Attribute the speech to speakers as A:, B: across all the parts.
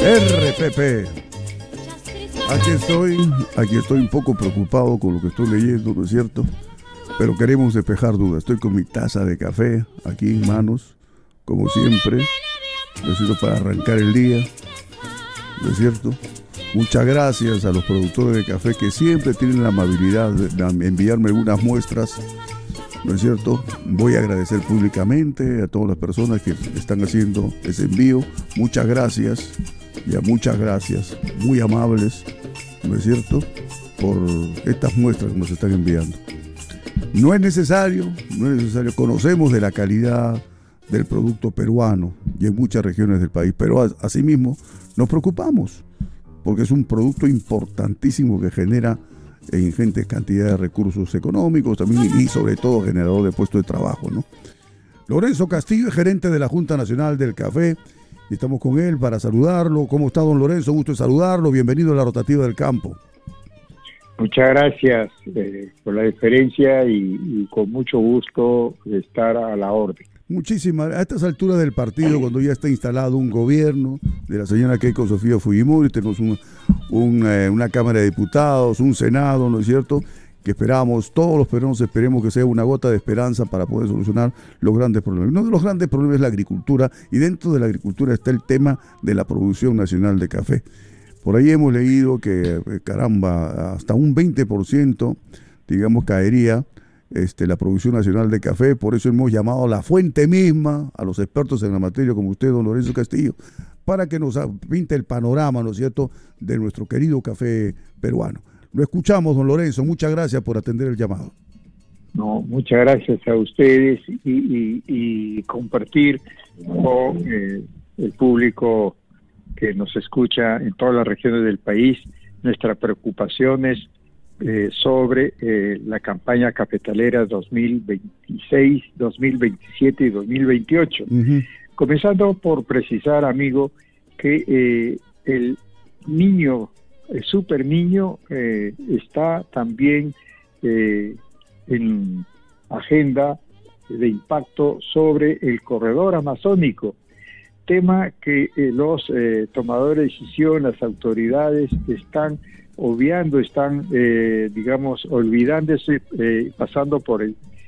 A: RPP. Aquí estoy un poco preocupado con lo que estoy leyendo, ¿no es cierto? Pero queremos despejar dudas. Estoy con mi taza de café aquí en manos, como siempre, ¿no es cierto? Para arrancar el día, ¿no es cierto? Muchas gracias a los productores de café que siempre tienen la amabilidad de enviarme algunas muestras, ¿no es cierto? Voy a agradecer públicamente a todas las personas que están haciendo ese envío. Muchas gracias, muchas gracias, muy amables, ¿no es cierto?, por estas muestras que nos están enviando. No es necesario, conocemos de la calidad del producto peruano y en muchas regiones del país, pero asimismo nos preocupamos porque es un producto importantísimo que genera ingentes cantidades de recursos económicos también y sobre todo generador de puestos de trabajo, ¿no? Lorenzo Castillo es gerente de la Junta Nacional del Café y estamos con él para saludarlo. ¿Cómo está, don Lorenzo? Gusto de saludarlo. Bienvenido a la Rotativa del Campo.
B: Muchas gracias por la deferencia y con mucho gusto de estar a la orden.
A: Muchísimas. A estas alturas del partido, cuando ya está instalado un gobierno de la señora Keiko Sofía Fujimori, tenemos una Cámara de Diputados, un Senado, ¿no es cierto?, que esperamos, todos los peruanos esperemos que sea una gota de esperanza para poder solucionar los grandes problemas. Uno de los grandes problemas es la agricultura, y dentro de la agricultura está el tema de la producción nacional de café. Por ahí hemos leído que, caramba, hasta un 20%, digamos, caería la producción nacional de café. Por eso hemos llamado a la fuente misma, a los expertos en la materia como usted, don Lorenzo Castillo, para que nos pinte el panorama, ¿no es cierto?, de nuestro querido café peruano. Lo escuchamos, don Lorenzo. Muchas gracias por atender el llamado.
B: No, muchas gracias a ustedes y compartir con el público que nos escucha en todas las regiones del país nuestras preocupaciones sobre la campaña cafetalera 2026, 2027 y 2028. Uh-huh. Comenzando por precisar, amigo, que el super niño está también en agenda de impacto sobre el corredor amazónico, tema que los tomadores de decisión, las autoridades están obviando, están, olvidándose, pasando por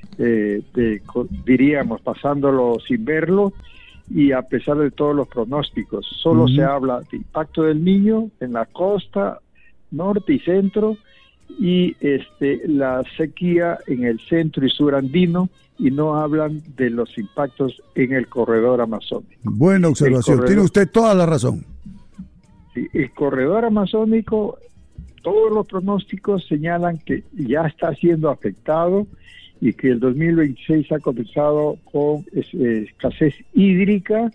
B: pasándolo sin verlo, y a pesar de todos los pronósticos, solo se habla de impacto del Niño en la costa norte y centro, y la sequía en el centro y sur andino, y no hablan de los impactos en el corredor amazónico.
A: Buena observación, tiene usted toda la razón.
B: Sí, el corredor amazónico, todos los pronósticos señalan que ya está siendo afectado y que el 2026 ha comenzado con escasez hídrica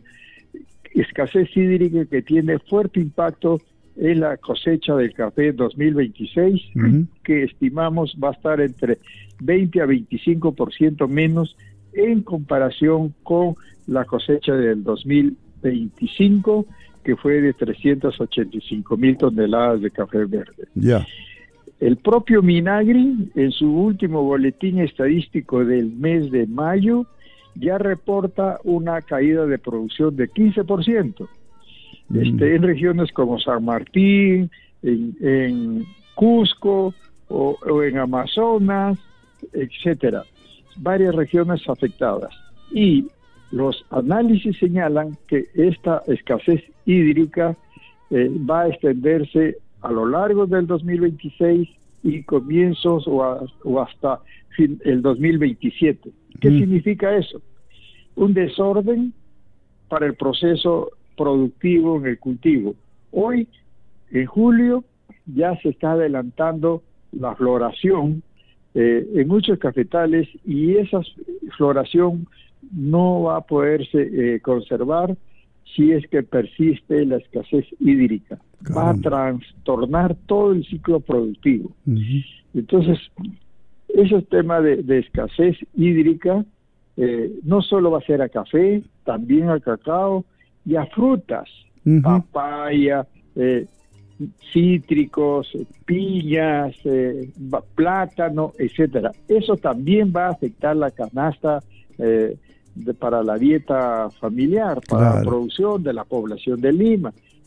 B: que tiene fuerte impacto en la cosecha del café 2026, uh-huh, que estimamos va a estar entre 20 a 25% menos en comparación con la cosecha del 2025, que fue de 385,000 toneladas de café verde.
A: Ya.
B: El propio Minagri, en su último boletín estadístico del mes de mayo, ya reporta una caída de producción de 15%. En regiones como San Martín, en Cusco o en Amazonas, etcétera. Varias regiones afectadas. Y los análisis señalan que esta escasez hídrica va a extenderse a lo largo del 2026 y comienzos o hasta el 2027. ¿Qué significa eso? Un desorden para el proceso productivo en el cultivo. Hoy, en julio, ya se está adelantando la floración en muchos cafetales, y esa floración no va a poderse conservar si es que persiste la escasez hídrica. Caramba. Va a trastornar todo el ciclo productivo. Uh-huh. Entonces, ese tema de escasez hídrica no solo va a ser a café, también a cacao y a frutas, uh-huh, papaya, cítricos, piñas, plátano, etcétera. Eso también va a afectar la canasta para la dieta familiar, para la producción de la población de Lima.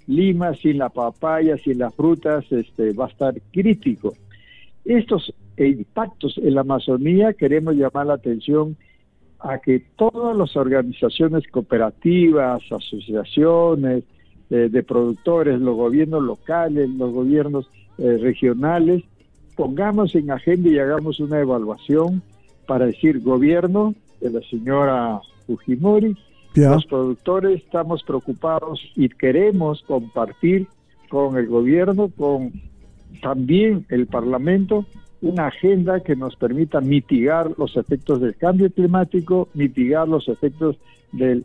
B: Lima sin la papaya, sin las frutas, va a estar crítico. Estos impactos en la Amazonía queremos llamar la atención a que todas las organizaciones cooperativas, asociaciones de productores, los gobiernos locales, los gobiernos regionales, pongamos en agenda y hagamos una evaluación para decir, gobierno de la señora Fujimori, los productores estamos preocupados y queremos compartir con el gobierno, con también el Parlamento, una agenda que nos permita mitigar los efectos del cambio climático, mitigar los efectos del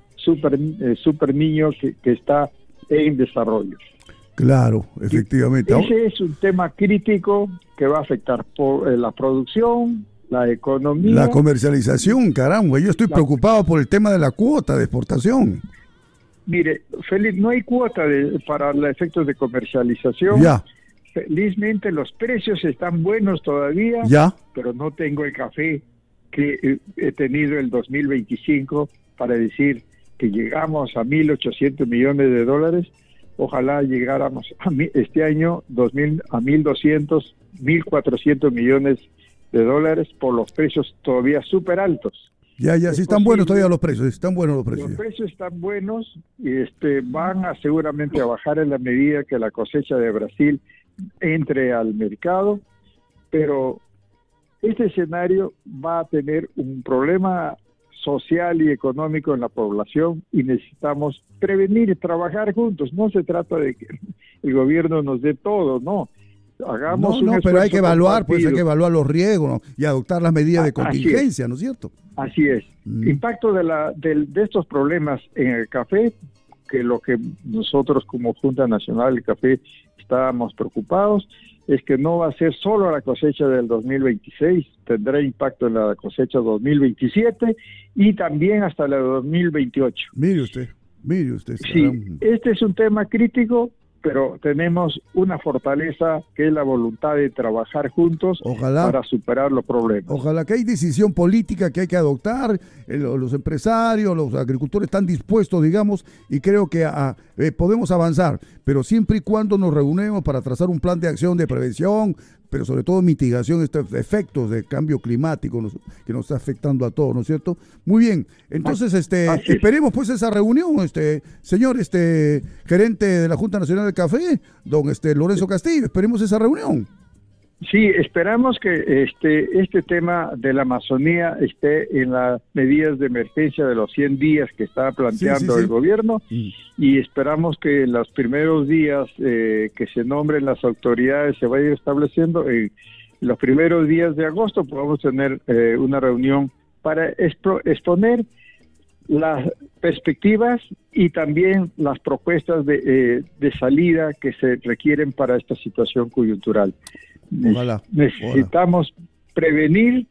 B: super niño que está en desarrollo.
A: Claro, efectivamente.
B: Ese es un tema crítico que va a afectar por la producción, la economía.
A: La comercialización, caramba, yo estoy preocupado por el tema de la cuota de exportación.
B: Mire, Félix, no hay cuota para los efectos de comercialización.
A: Ya.
B: Felizmente los precios están buenos todavía,
A: ya,
B: pero no tengo el café que he tenido el 2025 para decir que llegamos a 1.800 millones de dólares. Ojalá llegáramos este año a 1.200, 1.400 millones de dólares por los precios todavía súper altos.
A: Ya, sí están buenos todavía los precios, están buenos los precios.
B: Los precios están buenos y van a seguramente a bajar en la medida que la cosecha de Brasil entre al mercado, pero este escenario va a tener un problema social y económico en la población y necesitamos prevenir y trabajar juntos. No se trata de que el gobierno nos dé todo, no. Hagamos un
A: pero hay que evaluar,
B: compartido.
A: hay que evaluar los riesgos, ¿no? Y adoptar las medidas de contingencia, ¿no es cierto?
B: Así es. Impacto de estos problemas en el café, que lo que nosotros como Junta Nacional del Café estábamos preocupados, es que no va a ser solo la cosecha del 2026, tendrá impacto en la cosecha 2027 y también hasta la 2028.
A: Mire usted.
B: Sí, este es un tema crítico, pero tenemos una fortaleza que es la voluntad de trabajar juntos para superar los problemas.
A: Ojalá que hay decisión política que hay que adoptar, los empresarios, los agricultores están dispuestos, digamos, y creo que podemos avanzar, pero siempre y cuando nos reunimos para trazar un plan de acción de prevención, pero sobre todo mitigación de estos efectos de cambio climático que nos está afectando a todos, ¿no es cierto? Muy bien, entonces esperemos pues esa reunión, señor gerente de la Junta Nacional del Café, don Lorenzo Castillo, esperemos esa reunión.
B: Sí, esperamos que este tema de la Amazonía esté en las medidas de emergencia de los 100 días que está planteando el gobierno y esperamos que los primeros días que se nombren las autoridades se vayan estableciendo. En los primeros días de agosto podamos tener una reunión para exponer las perspectivas y también las propuestas de salida que se requieren para esta situación coyuntural. Necesitamos prevenir,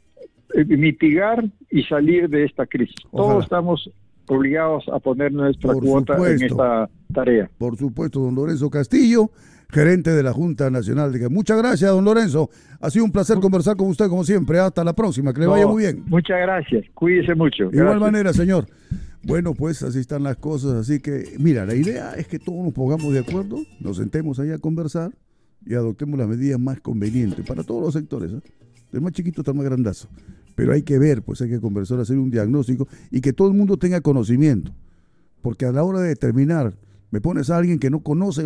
B: mitigar y salir de esta crisis. Todos estamos obligados a poner nuestra cuota en esta tarea.
A: Por supuesto, don Lorenzo Castillo, gerente de la Junta Nacional de Café. Muchas gracias, don Lorenzo. Ha sido un placer conversar con usted como siempre. Hasta la próxima, que le vaya muy bien.
B: Muchas gracias, cuídese mucho.
A: De igual manera, señor. Bueno, pues así están las cosas, así que, mira, la idea es que todos nos pongamos de acuerdo, nos sentemos ahí a conversar y adoptemos las medidas más convenientes para todos los sectores, del más chiquito hasta el más grandazo. Pero hay que ver, pues hay que conversar, hacer un diagnóstico y que todo el mundo tenga conocimiento. Porque a la hora de determinar, me pones a alguien que no conoce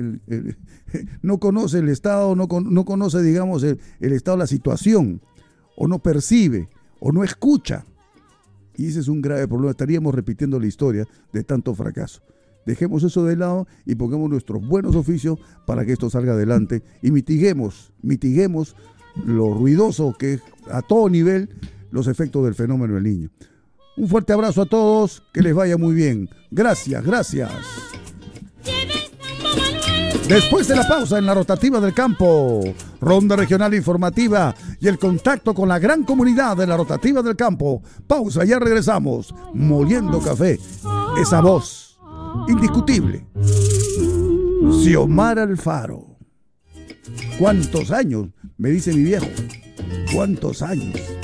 A: no conoce el Estado, no conoce, digamos, el estado de la situación, o no percibe, o no escucha. Y ese es un grave problema. Estaríamos repitiendo la historia de tanto fracaso. Dejemos eso de lado y pongamos nuestros buenos oficios para que esto salga adelante y mitiguemos lo ruidoso que es a todo nivel los efectos del fenómeno del Niño. Un fuerte abrazo a todos, que les vaya muy bien. Gracias. Después de la pausa en la rotativa del campo, ronda regional informativa y el contacto con la gran comunidad de la rotativa del campo. Pausa, ya regresamos. Moliendo Café, esa voz indiscutible. Xiomara Alfaro. ¿Cuántos años? Me dice mi viejo. ¿Cuántos años?